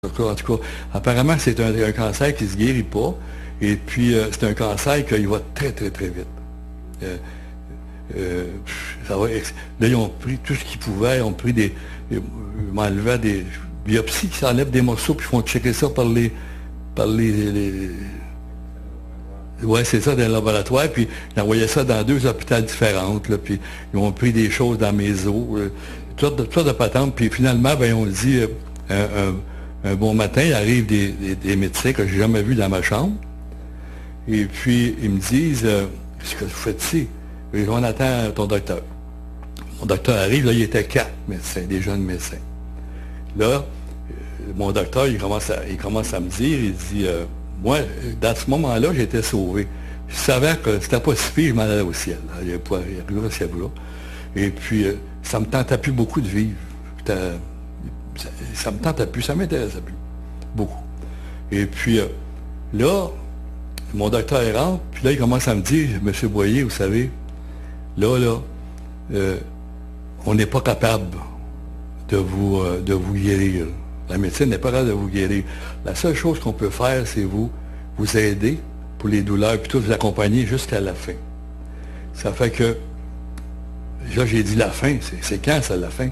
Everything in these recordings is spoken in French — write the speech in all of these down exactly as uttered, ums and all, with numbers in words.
En tout cas, apparemment, c'est un, un cancer qui ne se guérit pas. Et puis, euh, c'est un cancer qui va très, très, très vite. Euh, euh, ça va, là, ils ont pris tout ce qu'ils pouvaient. Ils ont pris des... Ils m'enlevaient des biopsies qui s'enlèvent des morceaux, puis ils font checker ça par les... par les... les ouais, c'est ça, dans le laboratoire. Puis, ils envoyaient ça dans deux hôpitaux différents. Là, puis, ils ont pris des choses dans mes os. Euh, toutes sortes de, toutes de patentes. Puis, finalement, ben, on dit... Euh, un, un, Un bon matin, il arrive des, des, des médecins que je n'ai jamais vus dans ma chambre. Et puis, ils me disent, euh, qu'est-ce que vous faites ici? Et on attend ton docteur. Mon docteur arrive, là, il était quatre médecins, des jeunes médecins. Là, euh, mon docteur, il commence à, il commence à me dire, il dit, euh, moi, dans ce moment-là, j'étais sauvé. Je savais que c'était pas si pire, je m'en allais au ciel. Là. Il n'y a pas arrivé au ciel-là. Et puis, euh, ça me tentait plus beaucoup de vivre. Ça, ça me tentait plus, ça m'intéressait plus. Beaucoup. Et puis, euh, là, mon docteur rentre, puis là, il commence à me dire, Monsieur Boyer, vous savez, là, là, euh, on n'est pas capable de vous, euh, de vous guérir. La médecine n'est pas capable de vous guérir. La seule chose qu'on peut faire, c'est vous, vous aider pour les douleurs, puis tout, vous accompagner jusqu'à la fin. Ça fait que, là, j'ai dit la fin, c'est quand ça, la fin?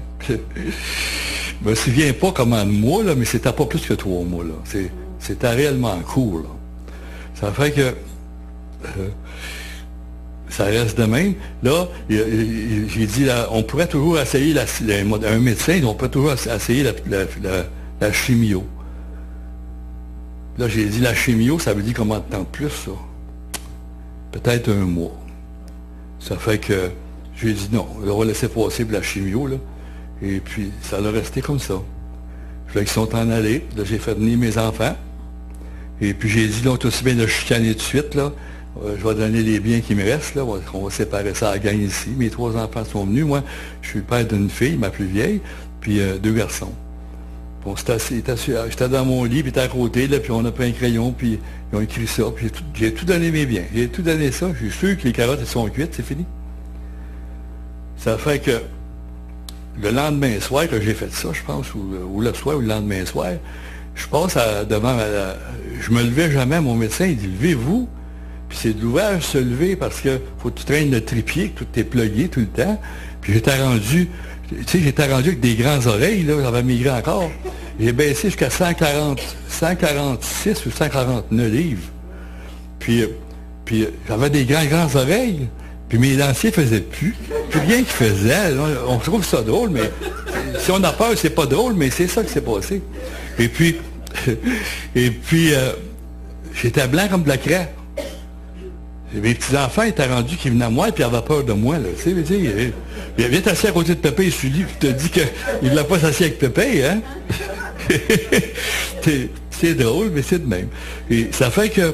Je me souviens pas comment de mois, là, mais c'était pas plus que trois mois. C'était réellement court. Là. Ça fait que euh, ça reste de même. Là, j'ai dit, là, on pourrait toujours essayer, la, la, un médecin, on peut toujours essayer la, la, la, la chimio. Là, j'ai dit, la chimio, ça veut dire combien de temps de plus, ça? Peut-être un mois. Ça fait que j'ai dit, non, on va laisser passer pour la chimio, là. Et puis, ça a resté comme ça. Là, ils sont en allés. Là, j'ai fait venir mes enfants. Et puis, j'ai dit, là, on est aussi bien de chicaner tout de suite, là. Euh, je vais donner les biens qui me restent, là. On va séparer ça à la gang ici. Mes trois enfants sont venus. Moi, je suis père d'une fille, ma plus vieille, puis euh, deux garçons. Bon, j'étais dans mon lit, puis il était à côté, là, puis on a pris un crayon, puis ils ont écrit ça. Puis j'ai tout, tout donné mes biens. J'ai tout donné ça. Je suis sûr que les carottes, elles sont cuites, c'est fini. Ça fait que le lendemain soir que j'ai fait ça, je pense, ou, ou le soir ou le lendemain soir, je passe à, devant, la, je me levais jamais, mon médecin, il dit, levez-vous, puis c'est de l'ouvrage se lever parce que faut que tu traînes le trépied, que tout est plugué tout le temps, puis j'étais rendu, tu sais, j'étais rendu avec des grandes oreilles, là, j'avais migré encore, j'ai baissé jusqu'à cent quarante, cent quarante-six ou cent quarante-neuf livres, puis, puis j'avais des grandes, grandes oreilles. Puis mes dentiers faisaient plus. Plus rien qu'ils faisaient. On trouve ça drôle, mais si on a peur, c'est pas drôle, mais c'est ça qui s'est passé. Et puis, et puis, euh, j'étais blanc comme de la craie. Mes petits-enfants étaient rendus qui venaient à moi, puis ils avaient peur de moi. Là. Tu sais, tu sais, il vient assis à côté de Pépé et Sully, puis il te dit qu'il ne l'a pas assis avec Pépé, hein? C'est drôle, mais c'est de même. Et ça fait que,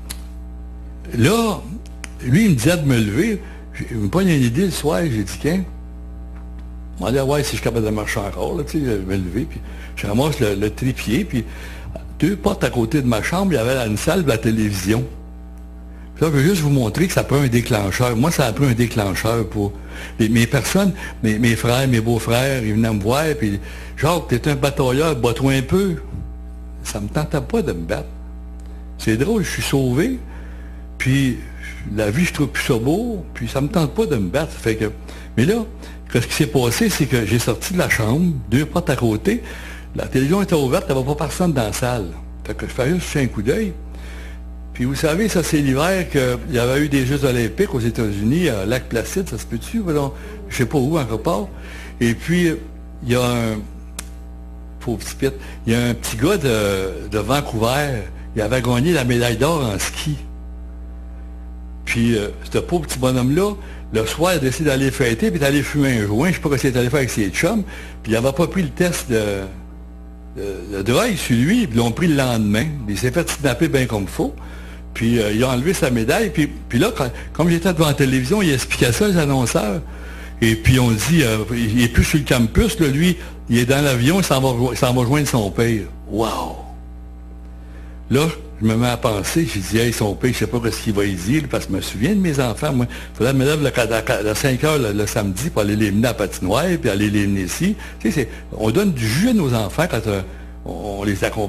là, lui, il me disait de me lever. Il me pogne une idée le soir, j'ai dit, tiens, je me demandais, ouais, si je suis capable de marcher encore, là, tu sais, je vais me lever, puis je ramasse le, le trépied, puis deux portes à côté de ma chambre, il y avait une salle de la télévision. Puis là, je veux juste vous montrer que ça prend un déclencheur. Moi, ça a pris un déclencheur pour les, mes personnes, mes, mes frères, mes beaux-frères, ils venaient me voir, puis Jacques, t'es un batailleur, bats-toi un peu. Ça me tentait pas de me battre. C'est drôle, je suis sauvé, puis la vie, je trouve plus ça beau, puis ça me tente pas de me battre. Fait que, mais là, ce qui s'est passé, c'est que j'ai sorti de la chambre, deux portes à côté, la télévision était ouverte, il n'y avait pas personne dans la salle. Fait que je fais juste un coup d'œil. Puis vous savez, ça c'est l'hiver qu'il y avait eu des Jeux olympiques aux États-Unis, à Lac-Placide, ça se peut-tu? Je sais pas où, encore part. Et puis, il y a un, pauvre petit pit, il y a un petit gars de, de Vancouver, il avait gagné la médaille d'or en ski. Puis, euh, ce pauvre petit bonhomme-là, le soir, il a décidé d'aller fêter, puis d'aller fumer un joint. Je ne sais pas ce qu'il est allé faire avec ses chums. Puis, il n'avait pas pris le test de, de, de drogue sur lui, puis ils l'ont pris le lendemain. Il s'est fait snapper bien comme il faut. Puis, euh, il a enlevé sa médaille. Puis, puis là, quand, comme j'étais devant la télévision, il expliquait ça aux annonceurs. Et puis, on dit, euh, il n'est plus sur le campus, là, lui, il est dans l'avion, il s'en va, va rejoindre son père. Wow! Là, je me mets à penser, j'ai dit, hey, son père, je sais pas ce qu'il va y dire, parce que je me souviens de mes enfants, moi. Il faudrait me lever à cinq heures le, le samedi pour aller les mener à la patinoire, puis aller les mener ici. Tu sais, on donne du jus à nos enfants quand euh, on, on les accompagne.